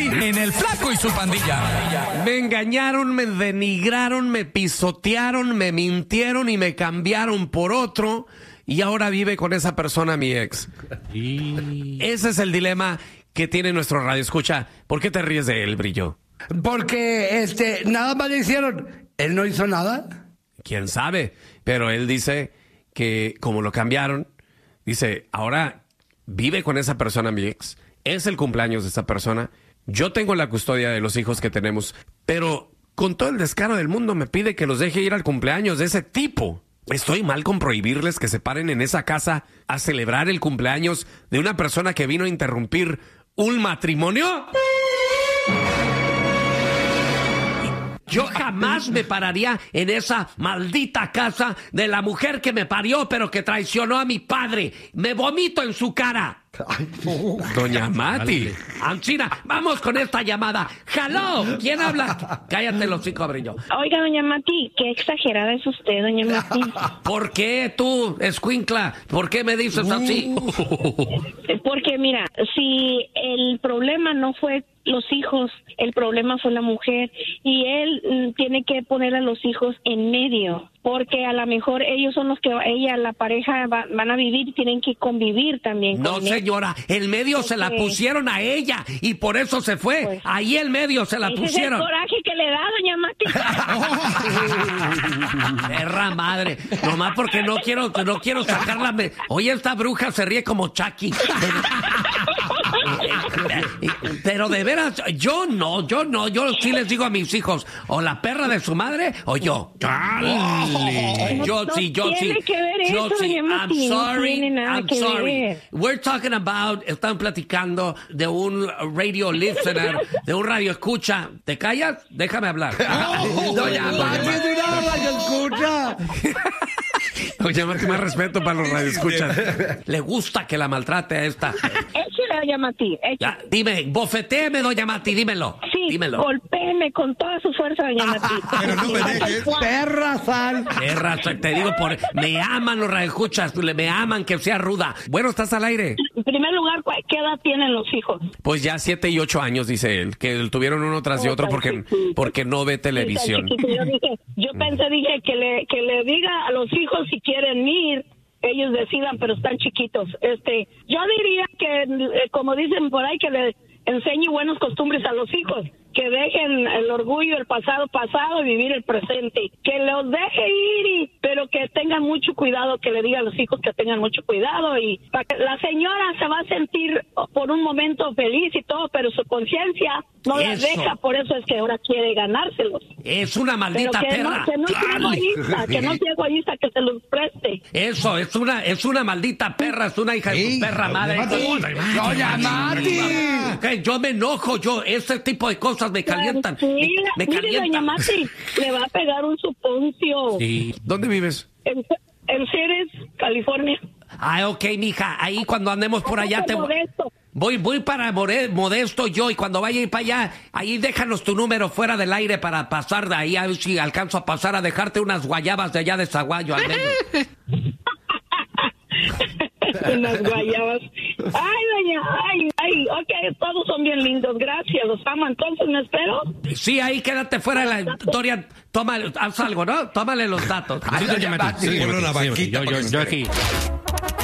En El Flaco y su pandilla. Me engañaron, me denigraron, me pisotearon, me mintieron y me cambiaron por otro. Y ahora vive con esa persona mi ex. Ese es el dilema que tiene nuestro radio escucha. ¿Por qué te ríes de él, Brillo? Porque nada más le hicieron. Él no hizo nada. ¿Quién sabe? Pero él dice que como lo cambiaron, dice, ahora vive con esa persona mi ex. Es el cumpleaños de esa persona. Yo tengo la custodia de los hijos que tenemos, pero con todo el descaro del mundo me pide que los deje ir al cumpleaños de ese tipo. ¿Estoy mal con prohibirles que se paren en esa casa a celebrar el cumpleaños de una persona que vino a interrumpir un matrimonio? Yo jamás me pararía en esa maldita casa de la mujer que me parió, pero que traicionó a mi padre. Me vomito en su cara. Doña Mati. Ancina, vamos con esta llamada. ¡Hello! ¿Quién habla? Cállate los hocico, Brillo. Oiga, doña Mati, qué exagerada es usted, doña Mati. ¿Por qué tú, escuincla? ¿Por qué me dices así? Porque mira, si el problema no fue los hijos, el problema fue la mujer, y él tiene que poner a los hijos en medio, porque a lo mejor ellos son los que la pareja van a vivir y tienen que convivir también. No, señora, el medio se la pusieron a ella y por eso se fue. Pues, ahí el medio se la pusieron. Es el coraje que le da, doña Mati. Perra madre, nomás porque no quiero sacarla. Oye, esta bruja se ríe como Chucky. Pero de veras, yo sí les digo a mis hijos, o la perra de su madre, o yo. Yo sí. I'm sorry. We're talking about, están platicando de un radio listener, de un radio escucha. ¿Te callas? Déjame hablar. Doña Mati, radio escucha. Oye, más respeto para los radioescuchas. Le gusta que la maltrate a esta. Échale, doña Mati. Ya, dime, bofetéeme, doña Mati, dímelo. Sí, dímelo. Golpéeme con toda su fuerza, doña Mati. Pero no me dejes. Perra sal. Te digo, me aman los radioescuchas, me aman que sea ruda. Bueno, ¿estás al aire? En primer lugar, ¿qué edad tienen los hijos? Pues ya 7 y 8 años, dice él, que tuvieron uno tras de otro porque no ve televisión. Yo dije que le diga a los hijos si quieren ir, ellos decidan, pero están chiquitos. Yo diría que, como dicen por ahí, que le enseñe buenas costumbres a los hijos, que dejen el orgullo, el pasado y vivir el presente, que los deje ir, pero que tengan mucho cuidado, que le diga a los hijos que tengan mucho cuidado, y para que la señora se va a sentir por un momento feliz y todo, pero su conciencia no la deja, por eso es que ahora quiere ganárselos. Es una maldita perra. Que no sea egoísta, que se los preste. Eso, es una maldita perra, es una hija de su perra madre. ¡Doña Mati! Yo me enojo, ese tipo de cosas me calientan. Me calientan. Doña Mati, le va a pegar un suponcio. Sí. ¿Dónde vives? En Ceres, California. Ok, mija, ahí cuando andemos por allá te voy para Modesto yo, y cuando vaya a ir para allá, ahí déjanos tu número fuera del aire para pasar de ahí, a ver si alcanzo a pasar a dejarte unas guayabas de allá de Zaguayo al menos. Unas guayabas. Ay, doña, ok, todos son bien lindos, gracias, los amo, entonces me espero. Sí, ahí quédate fuera de la... Dorian, haz algo, ¿no? Tómale los datos. Sí, doña Mati. Yo aquí.